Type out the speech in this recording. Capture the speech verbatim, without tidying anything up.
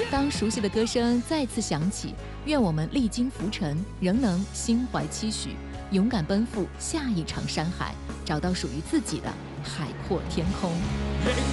当熟悉的歌声再次响起，愿我们历经浮沉，仍能心怀期许，勇敢奔赴下一场山海，找到属于自己的海阔天空。